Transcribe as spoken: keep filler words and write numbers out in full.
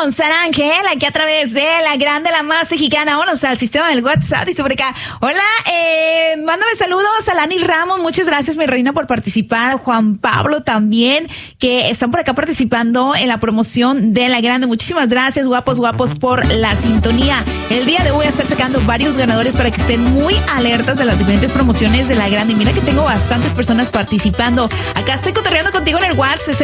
con Sara Ángel, aquí a través de la grande, la más mexicana. Vámonos al sistema del WhatsApp. Dice por acá, hola, eh, mándame saludos a Lani Ramos. Muchas gracias, mi reina, por participar. Juan Pablo también, que están por acá participando en la promoción de la grande. Muchísimas gracias, guapos, guapos, por la sintonía. El día de hoy voy a estar sacando varios ganadores para que estén muy alertas de las diferentes promociones de la grande. Y mira que tengo bastantes personas participando. Acá estoy cotorreando contigo en el WhatsApp. Es